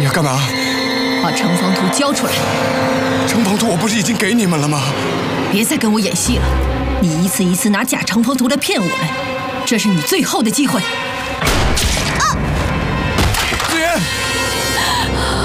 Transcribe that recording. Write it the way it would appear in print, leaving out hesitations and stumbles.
你要干嘛？ 把城防图交出来！ 城防图我不是已经给你们了吗？ 别再跟我演戏了！你一次一次拿假城防图来骗我们，这是你最后的机会！ 子言。